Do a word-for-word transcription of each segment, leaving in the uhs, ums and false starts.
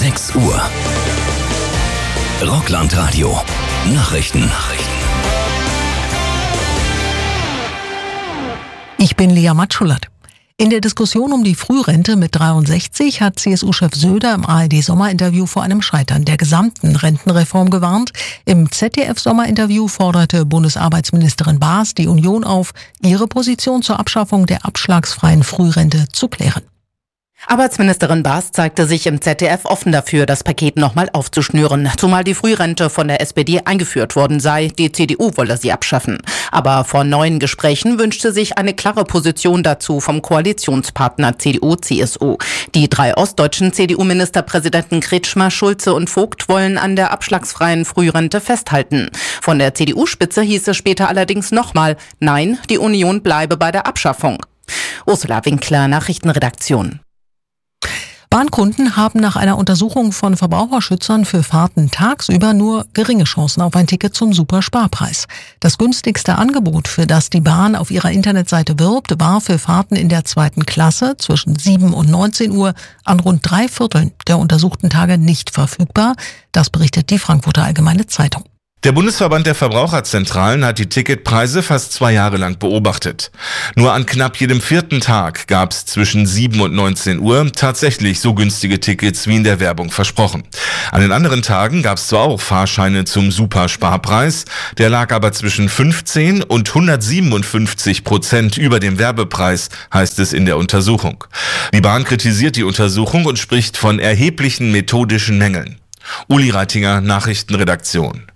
sechs Uhr. Rockland-Radio. Nachrichten. Nachrichten. Ich bin Lea Matschulat. In der Diskussion um die Frührente mit dreiundsechzig hat C S U-Chef Söder im A R D-Sommerinterview vor einem Scheitern der gesamten Rentenreform gewarnt. Im Z D F-Sommerinterview forderte Bundesarbeitsministerin Baas die Union auf, ihre Position zur Abschaffung der abschlagsfreien Frührente zu klären. Arbeitsministerin Baas zeigte sich im Z D F offen dafür, das Paket nochmal aufzuschnüren, zumal die Frührente von der S P D eingeführt worden sei. Die C D U wolle sie abschaffen. Aber vor neuen Gesprächen wünschte sich eine klare Position dazu vom Koalitionspartner C D U C S U. Die drei ostdeutschen C D U-Ministerpräsidenten Kretschmer, Schulze und Vogt wollen an der abschlagsfreien Frührente festhalten. Von der C D U-Spitze hieß es später allerdings nochmal, nein, die Union bleibe bei der Abschaffung. Ursula Winkler, Nachrichtenredaktion. Bahnkunden haben nach einer Untersuchung von Verbraucherschützern für Fahrten tagsüber nur geringe Chancen auf ein Ticket zum Supersparpreis. Das günstigste Angebot, für das die Bahn auf ihrer Internetseite wirbt, war für Fahrten in der zweiten Klasse zwischen sieben und neunzehn Uhr an rund drei Vierteln der untersuchten Tage nicht verfügbar. Das berichtet die Frankfurter Allgemeine Zeitung. Der Bundesverband der Verbraucherzentralen hat die Ticketpreise fast zwei Jahre lang beobachtet. Nur an knapp jedem vierten Tag gab es zwischen sieben und neunzehn Uhr tatsächlich so günstige Tickets wie in der Werbung versprochen. An den anderen Tagen gab es zwar auch Fahrscheine zum Supersparpreis, der lag aber zwischen fünfzehn und hundertsiebenundfünfzig Prozent über dem Werbepreis, heißt es in der Untersuchung. Die Bahn kritisiert die Untersuchung und spricht von erheblichen methodischen Mängeln. Uli Reitinger, Nachrichtenredaktion.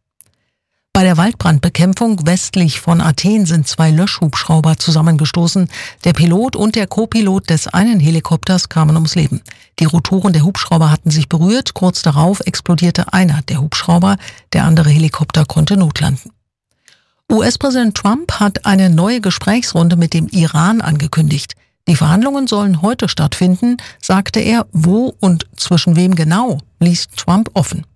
Bei der Waldbrandbekämpfung westlich von Athen sind zwei Löschhubschrauber zusammengestoßen. Der Pilot und der Co-Pilot des einen Helikopters kamen ums Leben. Die Rotoren der Hubschrauber hatten sich berührt. Kurz darauf explodierte einer der Hubschrauber. Der andere Helikopter konnte notlanden. U S-Präsident Trump hat eine neue Gesprächsrunde mit dem Iran angekündigt. Die Verhandlungen sollen heute stattfinden, sagte er. Wo und zwischen wem genau, ließ Trump offen.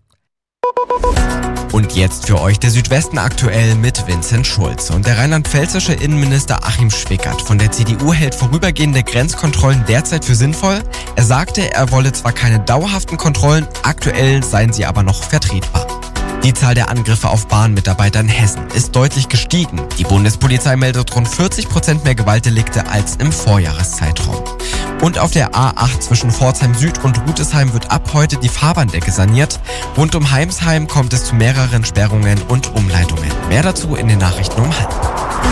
Und jetzt für euch der Südwesten aktuell mit Vincent Schulz. Und der rheinland-pfälzische Innenminister Achim Schwickert von der C D U hält vorübergehende Grenzkontrollen derzeit für sinnvoll. Er sagte, er wolle zwar keine dauerhaften Kontrollen, aktuell seien sie aber noch vertretbar. Die Zahl der Angriffe auf Bahnmitarbeiter in Hessen ist deutlich gestiegen. Die Bundespolizei meldet rund vierzig Prozent mehr Gewaltdelikte als im Vorjahreszeitraum. Und auf der A acht zwischen Pforzheim Süd und Rütesheim wird ab heute die Fahrbahndecke saniert. Rund um Heimsheim kommt es zu mehreren Sperrungen und Umleitungen. Mehr dazu in den Nachrichten um halb.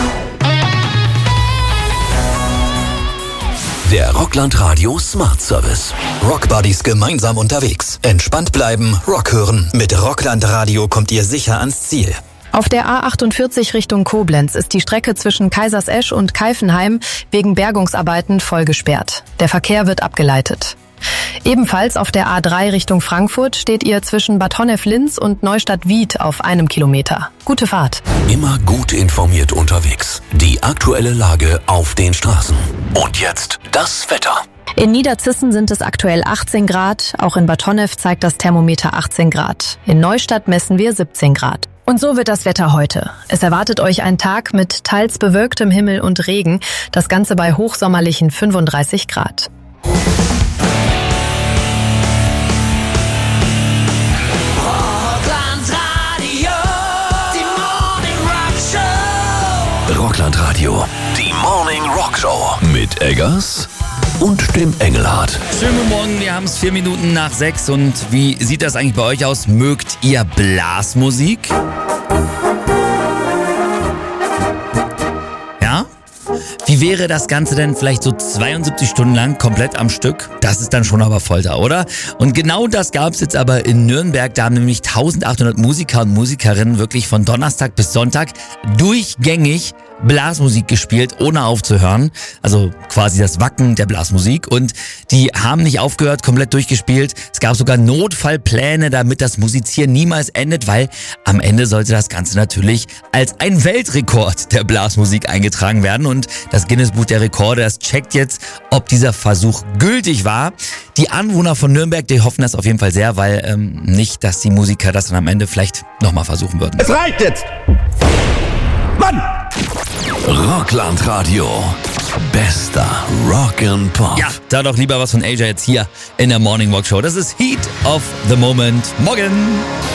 Der Rockland Radio Smart Service. Rockbuddies gemeinsam unterwegs. Entspannt bleiben, Rock hören. Mit Rockland Radio kommt ihr sicher ans Ziel. Auf der A achtundvierzig Richtung Koblenz ist die Strecke zwischen Kaisersesch und Keifenheim wegen Bergungsarbeiten voll gesperrt. Der Verkehr wird abgeleitet. Ebenfalls auf der A drei Richtung Frankfurt steht ihr zwischen Bad Honnef-Linz und Neustadt-Wied auf einem Kilometer. Gute Fahrt. Immer gut informiert unterwegs. Die aktuelle Lage auf den Straßen. Und jetzt das Wetter. In Niederzissen sind es aktuell achtzehn Grad. Auch in Bad Honnef zeigt das Thermometer achtzehn Grad. In Neustadt messen wir siebzehn Grad. Und so wird das Wetter heute. Es erwartet euch ein Tag mit teils bewölktem Himmel und Regen. Das Ganze bei hochsommerlichen fünfunddreißig Grad. Rockland Radio, die Morning Rock Show mit Eggers und dem Engelhardt. Schönen guten Morgen, wir haben es vier Minuten nach sechs und wie sieht das eigentlich bei euch aus? Mögt ihr Blasmusik? Ja? Wie wäre das Ganze denn vielleicht so zweiundsiebzig Stunden lang komplett am Stück? Das ist dann schon aber Folter, oder? Und genau das gab es jetzt aber in Nürnberg. Da haben nämlich eintausendachthundert Musiker und Musikerinnen wirklich von Donnerstag bis Sonntag durchgängig Blasmusik gespielt, ohne aufzuhören. Also quasi das Wacken der Blasmusik. Und die haben nicht aufgehört, komplett durchgespielt. Es gab sogar Notfallpläne, damit das Musizieren niemals endet, weil am Ende sollte das Ganze natürlich als ein Weltrekord der Blasmusik eingetragen werden. Und das Guinness-Buch der Rekorde, das checkt jetzt, ob dieser Versuch gültig war. Die Anwohner von Nürnberg, die hoffen das auf jeden Fall sehr, weil ähm, nicht, dass die Musiker das dann am Ende vielleicht nochmal versuchen würden. Es reicht jetzt! Mann! Rockland Radio. Bester Rock and Pop. Ja, da doch lieber was von Asia jetzt hier in der Morning Walk Show. Das ist Heat of the Moment. Morgen!